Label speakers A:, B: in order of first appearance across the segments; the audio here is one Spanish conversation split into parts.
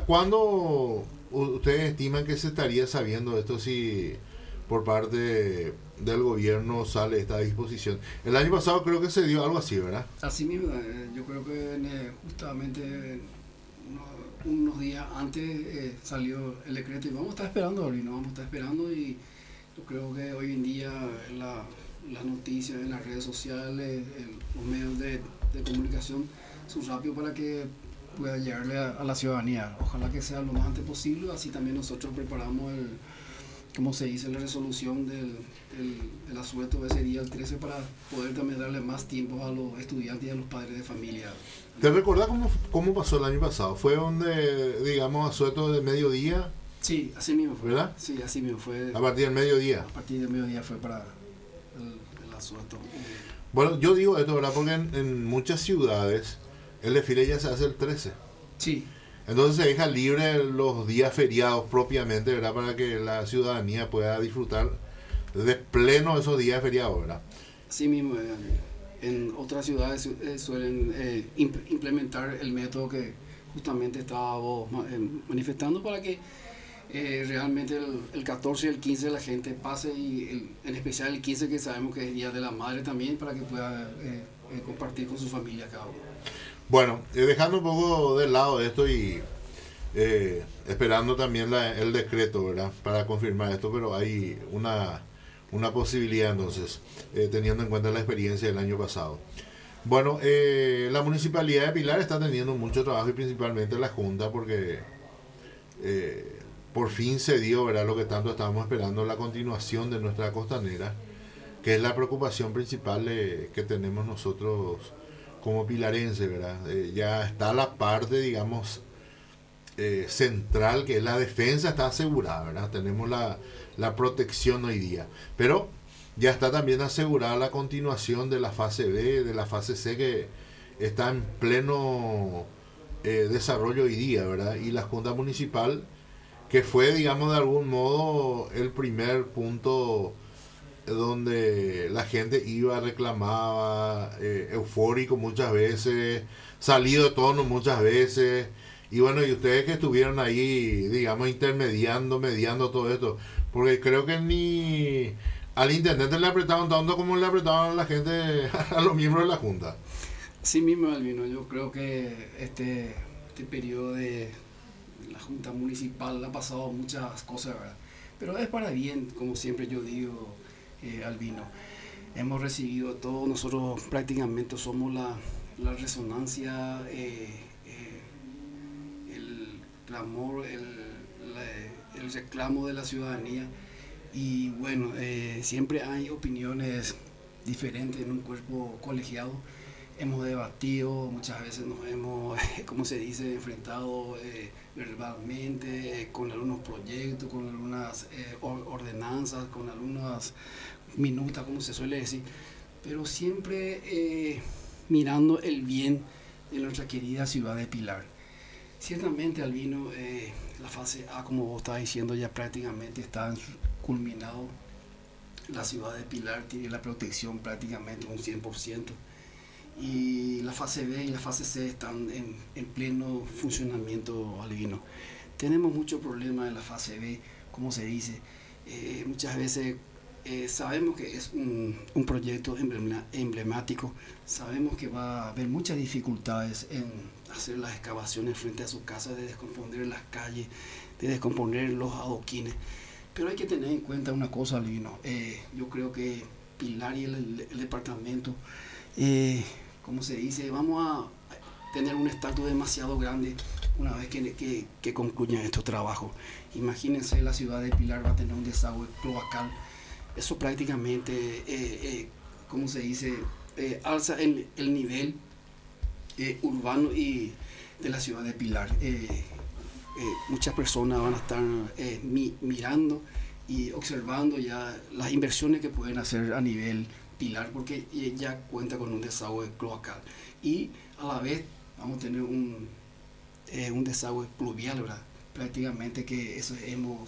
A: ¿Cuándo ustedes estiman que se estaría sabiendo esto si por parte del gobierno sale esta disposición? El año pasado creo que se dio algo así, ¿verdad?
B: Así mismo, yo creo que justamente unos días antes salió el decreto y vamos a estar esperando, Aurelio, vamos a estar esperando y yo creo que hoy en día las noticias en las redes sociales, los medios de comunicación son rápidos para que pueda llegarle a la ciudadanía. Ojalá que sea lo más antes posible, así también nosotros preparamos como se dice, la resolución del asueto de ese día, el 13, para poder también darle más tiempo a los estudiantes y a los padres de familia.
A: ¿Te recordás cómo pasó el año pasado? ¿Fue donde, digamos, asueto de mediodía?
B: Sí, así mismo fue.
A: ¿Verdad?
B: Sí, así mismo fue.
A: A partir del mediodía.
B: A partir del mediodía fue para el asueto.
A: Bueno, yo digo esto, ¿verdad? Porque en muchas ciudades el desfile ya se hace el 13.
B: Sí.
A: Entonces se deja libre los días feriados propiamente, ¿verdad? Para que la ciudadanía pueda disfrutar de pleno esos días feriados, ¿verdad?
B: Así mismo, en otras ciudades suelen implementar el método que justamente estábamos manifestando para que realmente el 14 y el 15 la gente pase y en especial el 15 que sabemos que es Día de la Madre también para que pueda compartir con su familia cada uno.
A: Bueno, dejando un poco de lado esto y esperando también el decreto, ¿verdad? Para confirmar esto, pero hay una posibilidad entonces, teniendo en cuenta la experiencia del año pasado. Bueno, la Municipalidad de Pilar está teniendo mucho trabajo y principalmente la Junta porque por fin se dio, ¿verdad? Lo que tanto estábamos esperando, la continuación de nuestra costanera, que es la preocupación principal que tenemos nosotros como pilarenses, ¿verdad? Ya está la parte, digamos, central, que es la defensa, está asegurada, ¿verdad? Tenemos la protección hoy día, pero ya está también asegurada la continuación de la fase B, de la fase C, que está en pleno desarrollo hoy día, ¿verdad? Y la Junta Municipal, que fue, digamos, de algún modo el primer punto donde la gente iba, reclamaba, eufórico muchas veces, salido de tono muchas veces, y bueno, y ustedes que estuvieron ahí, digamos, mediando todo esto, porque creo que ni al intendente le apretaban tanto como le apretaban a la gente, a los miembros de la Junta.
B: Sí mismo, Albino, yo creo que este periodo de la Junta Municipal ha pasado muchas cosas, ¿verdad? Pero es para bien, como siempre yo digo, Albino. Hemos recibido todo, nosotros prácticamente somos la resonancia, el clamor, el reclamo de la ciudadanía. Y bueno, siempre hay opiniones diferentes en un cuerpo colegiado. Hemos debatido, muchas veces nos hemos, como se dice, enfrentado verbalmente con algunos proyectos, con algunas ordenanzas, con algunas minutas, como se suele decir, pero siempre mirando el bien de nuestra querida ciudad de Pilar. Ciertamente, Albino, la fase A, como vos estabas diciendo, ya prácticamente está culminado. La ciudad de Pilar tiene la protección prácticamente un 100%. Y la fase B y la fase C están en pleno funcionamiento, Albino. Tenemos muchos problemas en la fase B, como se dice. Muchas veces sabemos que es un proyecto emblemático, sabemos que va a haber muchas dificultades en hacer las excavaciones frente a su casa, de descomponer las calles, de descomponer los adoquines. Pero hay que tener en cuenta una cosa, Albino. Yo creo que Pilar y el departamento, como se dice, vamos a tener un estatus demasiado grande una vez que concluyan estos trabajos. Imagínense, la ciudad de Pilar va a tener un desagüe cloacal. Eso prácticamente, como se dice, alza el nivel urbano y de la ciudad de Pilar. Muchas personas van a estar mirando y observando ya las inversiones que pueden hacer a nivel Pilar, porque ya cuenta con un desagüe cloacal y a la vez vamos a tener un desagüe pluvial, ¿verdad? Prácticamente que eso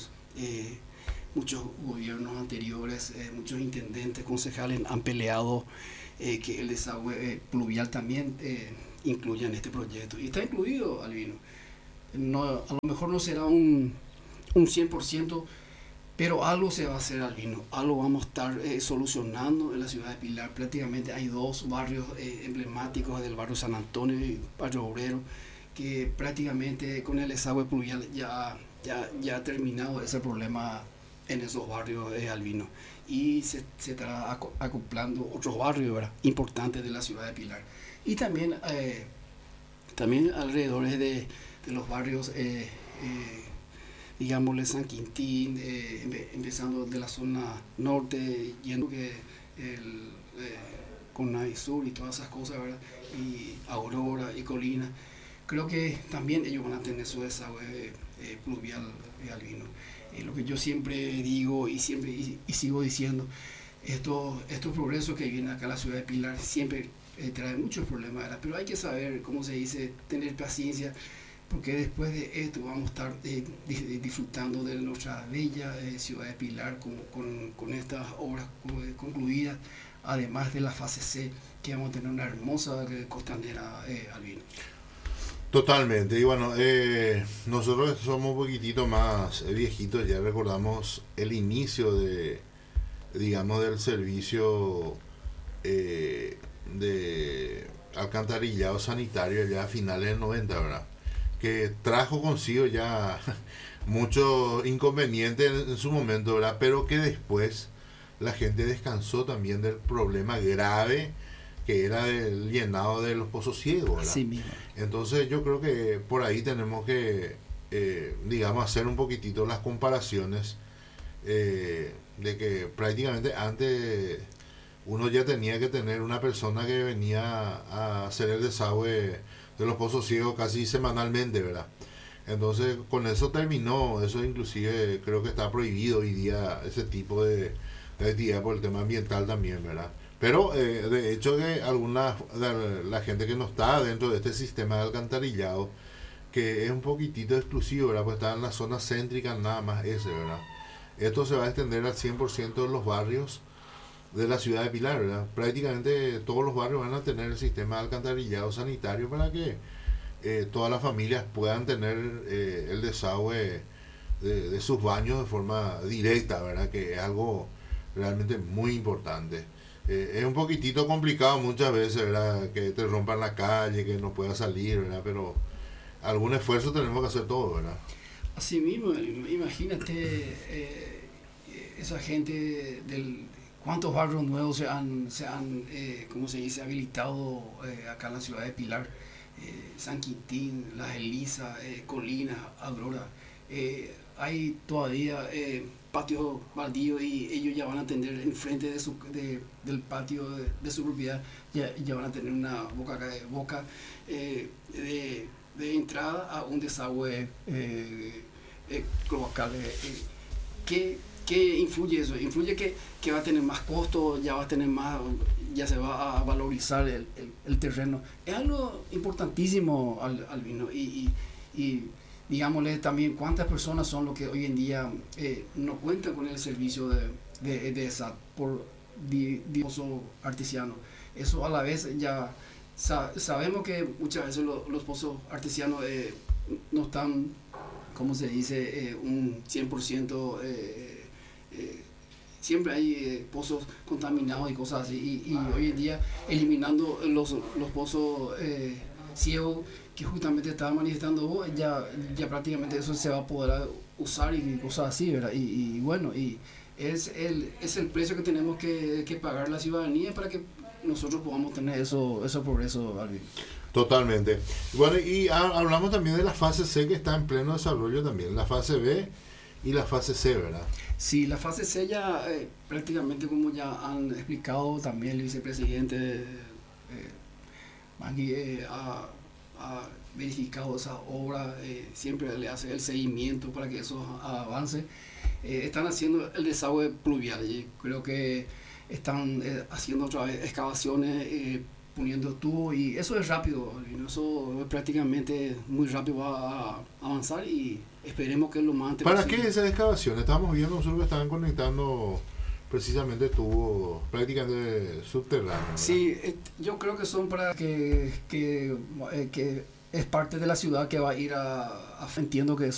B: muchos gobiernos anteriores, muchos intendentes, concejales han peleado que el desagüe pluvial también incluya en este proyecto, y está incluido, Albino. no, a lo mejor no será un 100%, pero algo se va a hacer, Albino, algo vamos a estar solucionando en la ciudad de Pilar. Prácticamente hay dos barrios emblemáticos del barrio San Antonio y barrio Obrero, que prácticamente con el desagüe pluvial ya ha terminado ese problema en esos barrios, Albino. Y se estará acoplando otros barrios, ¿verdad?, importantes de la ciudad de Pilar. Y también alrededor de los barrios, digámosle San Quintín, empezando de la zona norte, yendo que con Navisur y todas esas cosas, ¿verdad? Y Aurora y Colina. Creo que también ellos van a tener su desagüe pluvial, Albino. Lo que yo siempre digo y sigo diciendo, estos progresos que vienen acá a la ciudad de Pilar siempre traen muchos problemas, ¿verdad? Pero hay que saber, como se dice, tener paciencia, porque después de esto vamos a estar disfrutando de nuestra bella ciudad de Pilar con estas obras concluidas, además de la fase C, que vamos a tener una hermosa costanera, Albino.
A: Totalmente, y bueno, nosotros somos un poquitito más viejitos, ya recordamos el inicio digamos, del servicio de alcantarillado sanitario ya a finales del 90, ¿verdad? Que trajo consigo ya muchos inconvenientes en su momento, ¿verdad? Pero que después la gente descansó también del problema grave que era el llenado de los pozos ciegos, ¿verdad?
B: Así mismo.
A: Entonces yo creo que por ahí tenemos que, digamos, hacer un poquitito las comparaciones de que prácticamente antes uno ya tenía que tener una persona que venía a hacer el desagüe de los pozos ciegos casi semanalmente, ¿verdad? Entonces con eso terminó, eso inclusive creo que está prohibido hoy día ese tipo de actividad por el tema ambiental también, ¿verdad? Pero de hecho que alguna de la gente que no está dentro de este sistema de alcantarillado, que es un poquitito exclusivo, ¿verdad? Pues está en la zona céntrica nada más ese, ¿verdad? Esto se va a extender al 100% de los barrios de la ciudad de Pilar, ¿verdad? Prácticamente todos los barrios van a tener el sistema de alcantarillado sanitario para que todas las familias puedan tener el desagüe de sus baños de forma directa, ¿verdad? Que es algo realmente muy importante. Es un poquitito complicado muchas veces, ¿verdad? Que te rompan la calle, que no puedas salir, ¿verdad? Pero algún esfuerzo tenemos que hacer todos, ¿verdad?
B: Así mismo, imagínate esa gente cuántos barrios nuevos se han ¿cómo se dice?, habilitado acá en la ciudad de Pilar. San Quintín, Las Elisas, Colina, Aurora. Hay todavía patios baldíos y ellos ya van a tener enfrente del patio de su propiedad, ya van a tener una boca de entrada a un desagüe cloacal. ¿Qué influye eso? Influye que va a tener más costo, ya va a tener más, ya se va a valorizar el terreno. Es algo importantísimo, Albino, y digámosle también cuántas personas son los que hoy en día no cuentan con el servicio de esa por pozo artesiano. Eso a la vez ya sabemos que muchas veces los pozos artesianos no están, ¿cómo se dice?, un 100%, siempre hay pozos contaminados y cosas así, y hoy en día eliminando los pozos ciegos que justamente estaba manifestando vos, ya prácticamente eso se va a poder usar y cosas así, ¿verdad? Y bueno, y es el precio que tenemos que pagar la ciudadanía para que nosotros podamos tener eso progreso, Alvin.
A: Totalmente. Bueno, y hablamos también de la fase C que está en pleno desarrollo también, la fase B y la fase C, ¿verdad?
B: Sí, la fase C ya prácticamente, como ya han explicado también el vicepresidente Magui, ha verificado esa obra, siempre le hace el seguimiento para que eso avance. Están haciendo el desagüe pluvial y creo que están haciendo otra vez excavaciones, poniendo tubos, y eso es rápido, eso prácticamente muy rápido va a avanzar y esperemos que lo más antes
A: ¿Para
B: posible.
A: qué esa excavación? Estábamos viendo nosotros que estaban conectando precisamente tubos prácticamente subterráneos, ¿verdad?
B: Sí, yo creo que son para que es parte de la ciudad que va a ir entiendo que